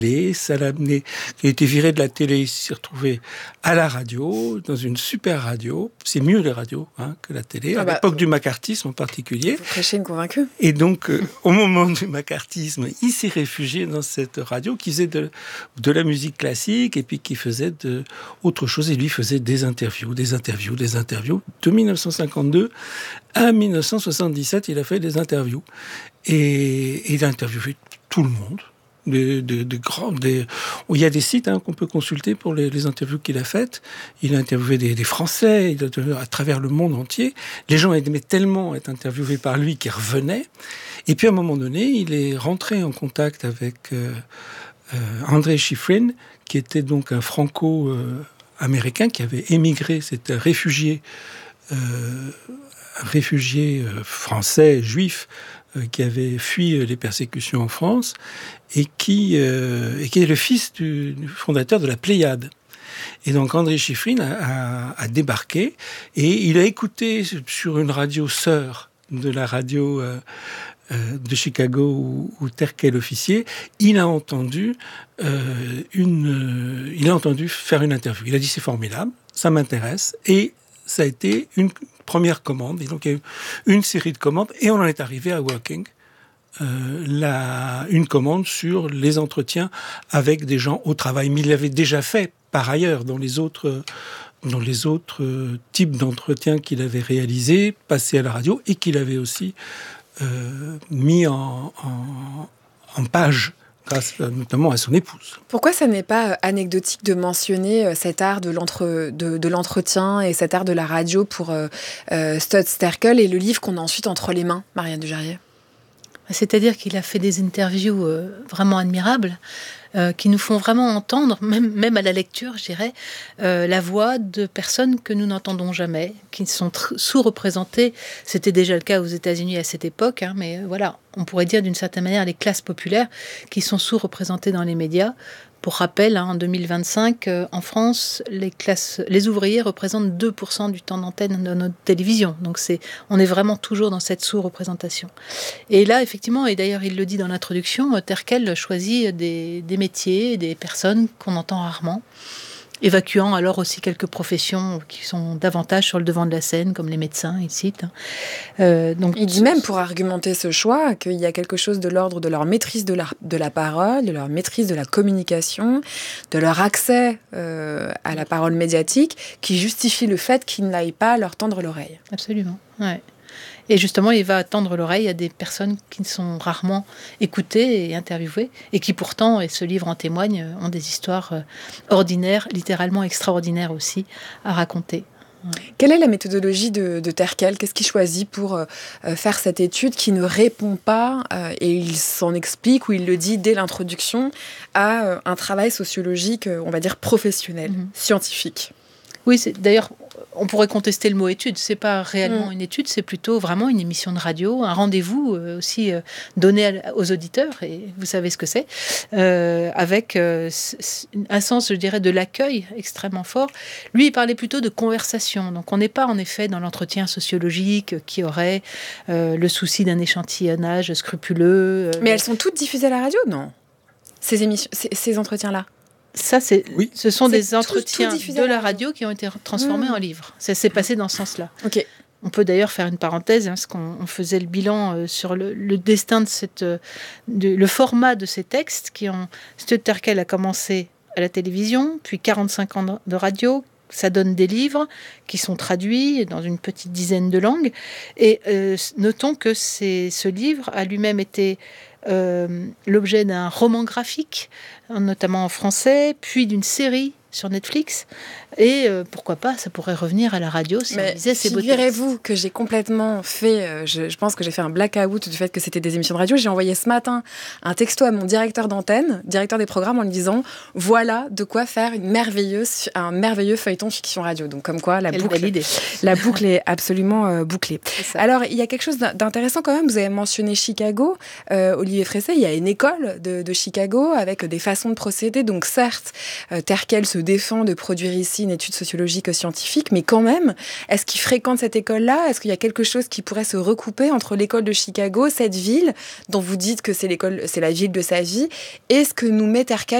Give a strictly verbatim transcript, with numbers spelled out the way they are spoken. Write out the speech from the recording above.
Et ça l'a amené, il a été viré de la télé, il s'est retrouvé à la radio, dans une super radio. C'est mieux les radios hein, que la télé, à ah bah, l'époque du macartisme en particulier. Vous prêchez une convaincue. Et donc, euh, au moment du macartisme, il s'est réfugié dans cette radio qui faisait de, de la musique classique et puis qui faisait de, autre chose. Et lui faisait des interviews, des interviews, des interviews. De dix-neuf cent cinquante-deux à dix-neuf cent soixante-dix-sept, il a fait des interviews. Et, et il a interviewé tout le monde. De, de, de grands, des... Il y a des sites hein, qu'on peut consulter pour les, les interviews qu'il a faites. Il a interviewé des, des Français il a interviewé à travers le monde entier. Les gens aimaient tellement être interviewés par lui qu'ils revenaient. Et puis à un moment donné, il est rentré en contact avec euh, euh, André Schifrin, qui était donc un franco-américain qui avait émigré, c'était un réfugié, euh, un réfugié euh, français, juif, qui avait fui les persécutions en France et qui, euh, et qui est le fils du, du fondateur de la Pléiade. Et donc André Schifrin a, a, a débarqué et il a écouté sur une radio sœur de la radio euh, euh, de Chicago où, où Terkel officier, il a entendu euh, une, euh, il a entendu faire une interview. Il a dit c'est formidable, ça m'intéresse et ça a été une première commande. Et donc, il y a eu une série de commandes et on en est arrivé à Working. Euh, la, une commande sur les entretiens avec des gens au travail. Mais il l'avait déjà fait par ailleurs dans les autres, dans les autres types d'entretiens qu'il avait réalisés, passés à la radio et qu'il avait aussi euh, mis en, en, en page grâce notamment à son épouse. Pourquoi ça n'est pas anecdotique de mentionner cet art de, l'entre, de, de l'entretien et cet art de la radio pour euh, euh, Stud Terkel et le livre qu'on a ensuite entre les mains, Marianne Dujarrier? C'est-à-dire qu'il a fait des interviews euh, vraiment admirables, euh, qui nous font vraiment entendre, même, même à la lecture, je dirais, euh, la voix de personnes que nous n'entendons jamais, qui sont tr- sous-représentées. C'était déjà le cas aux États-Unis à cette époque, hein, mais voilà, on pourrait dire d'une certaine manière les classes populaires qui sont sous-représentées dans les médias. Pour rappel, hein, en deux mille vingt-cinq, euh, en France, les, classes, les ouvriers représentent deux pour cent du temps d'antenne de notre télévision. Donc c'est, on est vraiment toujours dans cette sous-représentation. Et là, effectivement, et d'ailleurs il le dit dans l'introduction, Terkel choisit des, des métiers, des personnes qu'on entend rarement, évacuant alors aussi quelques professions qui sont davantage sur le devant de la scène, comme les médecins, il cite. Euh, donc, il dit même, pour argumenter ce choix, qu'il y a quelque chose de l'ordre de leur maîtrise de la, de la parole, de leur maîtrise de la communication, de leur accès euh, à la parole médiatique, qui justifie le fait qu'ils n'aillent pas leur tendre l'oreille. Absolument, ouais. Et justement, il va tendre l'oreille à des personnes qui sont rarement écoutées et interviewées, et qui pourtant, et ce livre en témoigne, ont des histoires ordinaires, littéralement extraordinaires aussi, à raconter. Ouais. Quelle est la méthodologie de, de Terkel? Qu'est-ce qu'il choisit pour euh, faire cette étude qui ne répond pas, euh, et il s'en explique, ou il le dit dès l'introduction, à euh, un travail sociologique, euh, on va dire professionnel, mmh. scientifique? Oui, c'est, d'ailleurs, on pourrait contester le mot étude. C'est pas réellement mmh. une étude, c'est plutôt vraiment une émission de radio, un rendez-vous euh, aussi euh, donné à, aux auditeurs, et vous savez ce que c'est, euh, avec euh, un sens, je dirais, de l'accueil extrêmement fort. Lui, il parlait plutôt de conversation. Donc, on n'est pas en effet dans l'entretien sociologique qui aurait euh, le souci d'un échantillonnage scrupuleux. Euh, Mais elles sont toutes diffusées à la radio, non? Ces émissions, ces, ces entretiens-là. Ça, c'est, oui. ce sont c'est des entretiens tout, tout de la radio qui ont été transformés mmh. en livres. Ça s'est passé dans ce sens-là. Okay. On peut d'ailleurs faire une parenthèse, hein, parce qu'on on faisait le bilan euh, sur le, le destin de cette, euh, de, le format de ces textes qui ont. Stud Terkel a commencé à la télévision, puis quarante-cinq ans de radio. Ça donne des livres qui sont traduits dans une petite dizaine de langues. Et euh, notons que c'est, ce livre a lui-même été euh, l'objet d'un roman graphique, notamment en français, puis d'une série sur Netflix, et euh, pourquoi pas, ça pourrait revenir à la radio si mais on disait ces beaux textes. Figurez-vous que j'ai complètement fait, euh, je, je pense que j'ai fait un blackout du fait que c'était des émissions de radio. J'ai envoyé ce matin un texto à mon directeur d'antenne, directeur des programmes, en lui disant voilà de quoi faire une merveilleuse, un merveilleux feuilleton fiction radio. Donc comme quoi la, boucle, la boucle est absolument euh, bouclée. Alors il y a quelque chose d'intéressant quand même, vous avez mentionné Chicago, euh, Olivier Fresset, il y a une école de, de Chicago avec des façons de procéder. Donc certes, euh, Terkel se défend de produire ici une étude sociologique scientifique, mais quand même, est-ce qu'il fréquente cette école-là? Est-ce qu'il y a quelque chose qui pourrait se recouper entre l'école de Chicago, cette ville dont vous dites que c'est l'école, c'est la ville de sa vie, et ce que nous met Terkel